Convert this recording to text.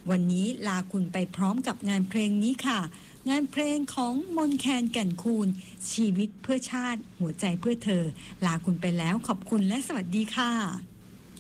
วันนี้ลาคุณไปพร้อมกับงานเพลงนี้ค่ะงานเพลงของมนแคนแก่นคูณชีวิตเพื่อชาติหัวใจเพื่อเธอลาคุณไปแล้วขอบคุณและสวัสดีค่ะ